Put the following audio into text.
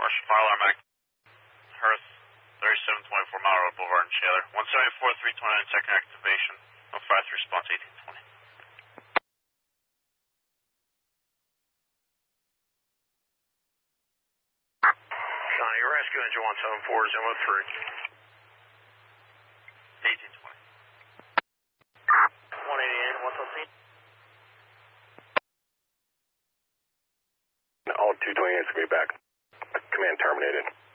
Marshall Fire Alarm Act. Hearth, 3724 Mile Road Boulevard in Shaler. 174, 329 second activation. No fire through response 1820. Johnny, rescue engine 174, 03. 1820. 188, what's on scene? All 228 is going to be back. Command terminated.